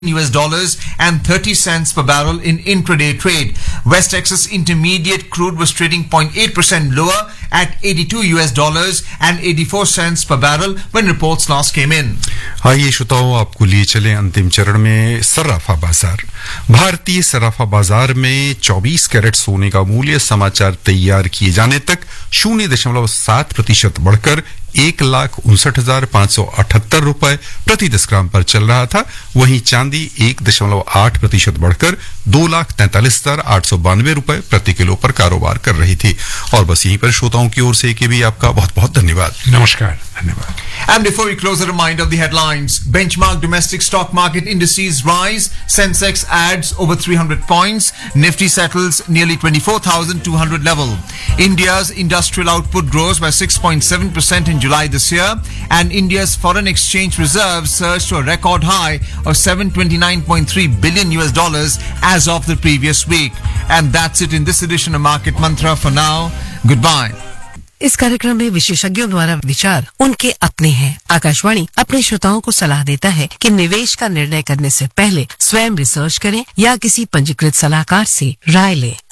US dollars and 30 cents per barrel in intraday trade. West Texas Intermediate crude was trading 0.8% lower at 82 US dollars and 84 cents per barrel when reports last came in. आइए श्रोताओं, आपको लिए चले अंतिम चरण में सर्राफा बाजार। भारतीय सर्राफा बाजार में 24 कैरेट सोने का मूल्य समाचार तैयार किए जाने तक 0.7% बढ़कर 1,59,578 रुपए प्रति 10 ग्राम पर चल रहा था। वहीं चांदी 1.8% बढ़कर 2,43,892 रुपए प्रति किलो पर कारोबार कर रही थी। और बस यहीं पर श्रोताओं की ओर से भी आपका बहुत बहुत धन्यवाद। नमस्कार, धन्यवाद। And before we close, a reminder of the headlines. Benchmark domestic stock market indices rise. Sensex adds over 300 points. Nifty settles nearly 24,200 level. India's industrial output grows by 6.7% in July this year. And India's foreign exchange reserves surged to a record high of $729.3 billion US dollars as of the previous week. And that's it in this edition of Market Mantra. For now, goodbye. इस कार्यक्रम में विशेषज्ञों द्वारा विचार उनके अपने हैं। आकाशवाणी अपने श्रोताओं को सलाह देता है कि निवेश का निर्णय करने से पहले स्वयं रिसर्च करें या किसी पंजीकृत सलाहकार से राय लें।